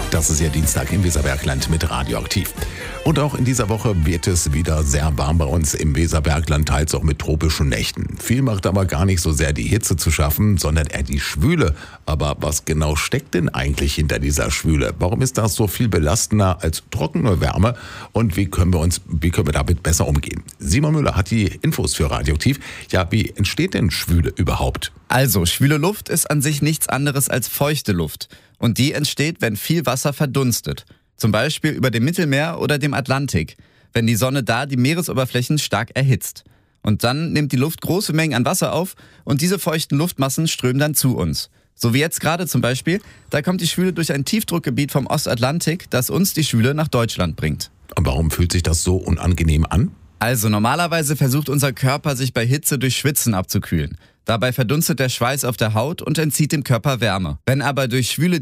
Das ist ja Dienstag im Weserbergland mit Radioaktiv. Und auch in dieser Woche wird es wieder sehr warm bei uns im Weserbergland, teils auch mit tropischen Nächten. Viel macht aber gar nicht so sehr die Hitze zu schaffen, sondern eher die Schwüle. Aber was genau steckt denn eigentlich hinter dieser Schwüle? Warum ist das so viel belastender als trockene Wärme? Und wie können wir damit besser umgehen? Simon Müller hat die Infos für Radioaktiv. Ja, wie entsteht denn Schwüle überhaupt? Also, schwüle Luft ist an sich nichts anderes als feuchte Luft. Und die entsteht, wenn viel Wasser verdunstet. Zum Beispiel über dem Mittelmeer oder dem Atlantik, wenn die Sonne da die Meeresoberflächen stark erhitzt. Und dann nimmt die Luft große Mengen an Wasser auf und diese feuchten Luftmassen strömen dann zu uns. So wie jetzt gerade zum Beispiel, da kommt die Schwüle durch ein Tiefdruckgebiet vom Ostatlantik, das uns die Schwüle nach Deutschland bringt. Und warum fühlt sich das so unangenehm an? Also normalerweise versucht unser Körper, sich bei Hitze durch Schwitzen abzukühlen. Dabei verdunstet der Schweiß auf der Haut und entzieht dem Körper Wärme. Wenn aber durch schwüle